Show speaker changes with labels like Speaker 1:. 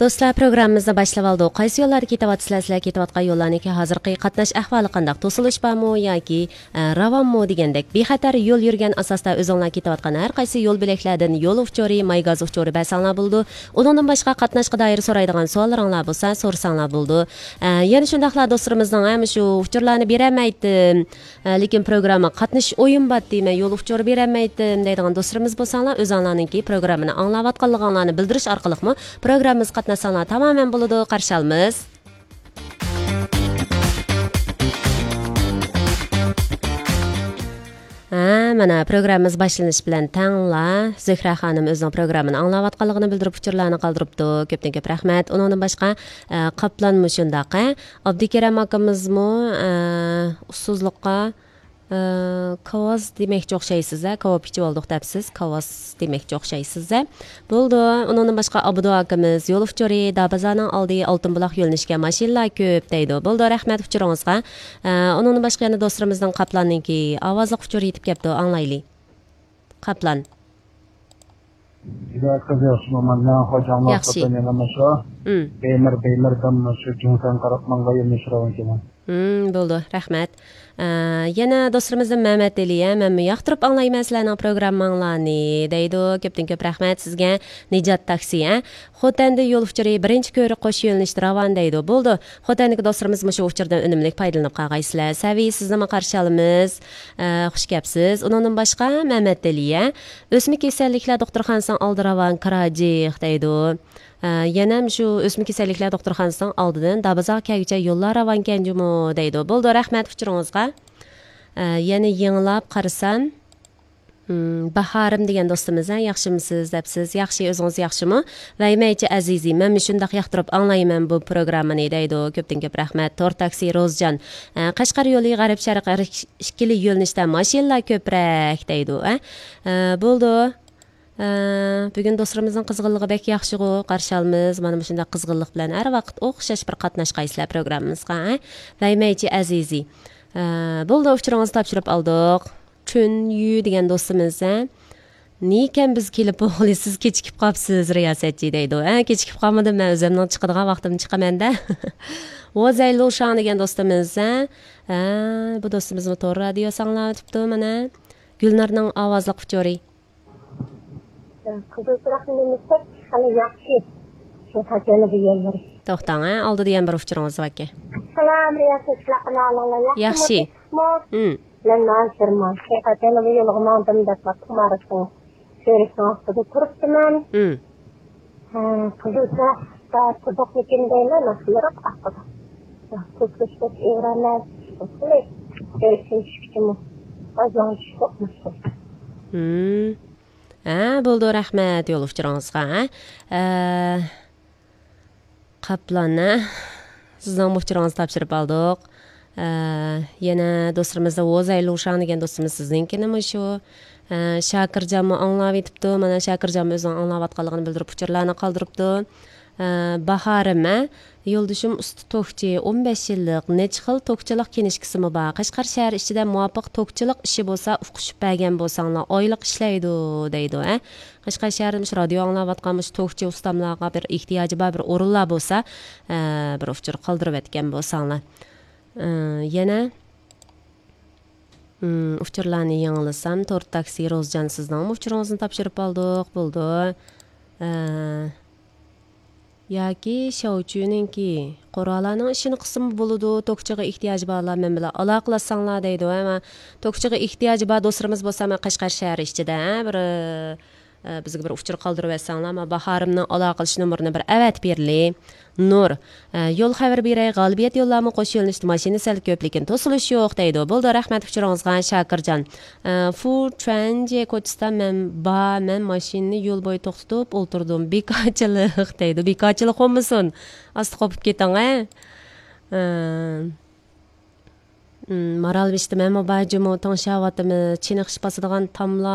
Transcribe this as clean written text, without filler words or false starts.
Speaker 1: Do'stlar, programmamizni boshlab oldik. Qaysi yo'llarga ketyapsizlar? Sizlar ketayotgan yo'llarniki hozirgi qatnash ahvoli qanday? To'silish bormi yoki ravonmi degandek bexatar yo'l yurgan asosda o'zinglar ketayotgan har qaysi yo'l belaklardan yo'l uchori, maygaz uchori basanlar bo'ldi. Undan boshqa qatnashga doir so'raydigan savollaringlar bo'lsa, so'rsanglar bo'ldi. Yana shundaqlar do'stlarimizning ham shu uchurlarni beramaydim. Lekin programma qatnash o'yin bor deyman, yo'l uchori beramaydim deydigan do'stlarimiz bo'lsanglar, o'zinglarningki programmani anglayotganliklarini bildirish orqali programmamiz qatnasanlar tamamen bo'ladi, qarshi olamiz. Mana programmamiz boshlanish bilan tangla Zehra xonim o'zining programmani anglayotganligini bildirib uchurlarni qoldiribdi. Ko'pdan ko'p rahmat. Undan boshqa Qoplanmi shundaqa. Abdukaram akamizmi ussuzlikqa kavaz demoqchi o'xshaysiz, kavob ichib oldik debsiz, kavaz demoqchi o'xshaysiz. Bo'ldi. Undan boshqa Abdu akamiz yo'l uchori Dabazorning oldi Oltin buloq yo'linishga mashinalar ko'p deydi. Bo'ldi, rahmat uchuringizga. Undan boshqa yana do'stlarimizning Qoplanninki ovozli uchuri yetib kelibdi, anglaylik. Qoplan. Yaxshi. Bo'ldi, rahmat. Yana do'stlarimizdan Mehmet Eliya, men yoqtirib anglayman sizlarning programmanglarni deydi. Ko'pdan ko'p rahmat sizga. Nijat taksi, Xotanda yo'l uchiri birinchi ko'ri qo'sh yo'linish ravon deydi. Bo'ldi. Xotandagi do'stlarimiz shu uchirdan unumli foydalanib qolgaysizlar. Saviy sizni qarshi olamiz. Xush kelibsiz. Undan boshqa Mehmet Eliya, o'smik kasalliklar doktorxonasining oldi ravon kirajik deydi. Yana shu o'smik kasalliklar doktorxonasining oldidan Dabazor kelguncha yo'llar ravon kenjimi deydi. Bo'ldi, rahmat uchuringizga. Yana yanglab qarasam Baharim degan do'stimiz, yaxshimisiz debsiz. Yaxshi, o'zingiz yaxshimi? Vaymaychi azizim, men shundaq yoqtirib anglayman bu programmani deydi. Ko'pdan ko'p rahmat. Tor taksi Rozjan. Qashqar yo'li g'arb sharq ikkili yo'linishda mashinalar ko'proq deydi. Bo'ldi. Bugun do'stlarimizning qizg'inligi bek yaxshi-ku, qarshi olamiz. Mana shunday qizg'inlik bilan har vaqt o'xshash bir qatnashqaysizlar programmamizga. Vaymaychi azizi. Bo'ldi, uchuringizni topshirib oldik. Chun yu degan do'stimiz, Nekan biz kelib o'g'li siz kechikib qolibsiz riyosatchi deydi. Kechikib qolmadim, men o'zimning chiqadigan vaqtimni chiqaman-da. O'zaylu shan degan do'stimiz, bu do'stimizmi to'g'ri radio sanglatibdi mana. Gulnarning ovozli uchori. To'xtang, oldida ham bir uchuringiz bor ekan.
Speaker 2: Salom, riyosatchilar.
Speaker 1: Yaxshi.
Speaker 2: Ben Nansırman. Şeyhatayla bu yolu mandım da bakmarısın. Söylesin haftada kuruptum. Kızılsa da kudoklukin değil nasıl yarak akıda. Kızılsak evrenler. Söylesin şükümü. Azan şükümüsün.
Speaker 1: Bo'ldi, rahmat yo'l uchuringizga. Qaplana sizning uchuringizni topshirib oldik. Yana do'stlarimizda O'zaylu Shan degan do'stimiz sizninkimi shu? Shakirjonmi anglab etibdi. Mana Shakirjon o'zining anglayotganligini bildirib uchurlarni qoldiribdi. Baharim, yo'ldishim usti tokchi 15 yillik necha xil tokchilik kenishkisimi bor. Qashqar shahar ichida muvofiq tokchilik ishi bo'lsa, uqishib bergan bo'lsanglar, oylik ishlaydi deydi. Qashqar shaharimiz radio anglayotganmiz tokchi ustamlarga bir ehtiyoji bor, bir o'rinlar bo'lsa, bir uchur qoldirib etgan bo'lsanglar. Yana uchurlarni yanglasam, Tor taksi Rozjan sizning uchuringizni topshirib oldik. Bo'ldi. Yoki shovchuninki qo'roqlarning ishini qismi bo'ladi, tokchiga ehtiyoji borlar men bilan aloqalashsanglar deydi. Ama tokchiga ehtiyoji bor do'stlarimiz bo'lsa, men Qashqar shahri ichida bir bizga bir uchur qoldiribetsanglar, ama Baharimning aloqalash nomerini bir avat berli. Nur, yo'l xabar beray, g'olibiyat yo'llarni qo'sh yo'linishda mashina sal ko'p, lekin to'silish yo'q deydi. Bo'ldi, rahmat uchuringizga Shakirjon. Fu Tranje ko'chasida men mashinani yo'l bo'yi to'xtatib o'ltirdim. Bekorchilik deydi. Bekorchilik bo'lmasin. Asti qopib ketang, Maral bishti men bajimo tangshavatimi chiniqish pasadigan tamla